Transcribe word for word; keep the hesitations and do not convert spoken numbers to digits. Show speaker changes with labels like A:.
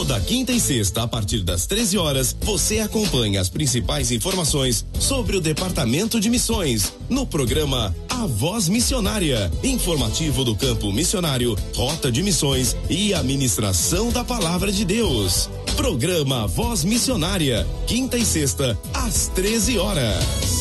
A: Toda quinta e sexta, a partir das treze horas, você acompanha as principais informações sobre o Departamento de Missões no programa A Voz Missionária, informativo do campo missionário, rota de missões e a ministração da Palavra de Deus. Programa Voz Missionária, quinta e sexta, às treze horas.